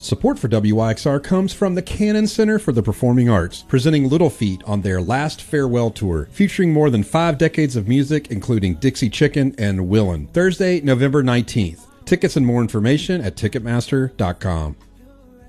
Support for WYXR comes from the Cannon Center for the Performing Arts, presenting Little Feat on their last farewell tour, featuring more than 5 decades of music, including Dixie Chicken and Willin'. Thursday, November 19th. Tickets and more information at Ticketmaster.com.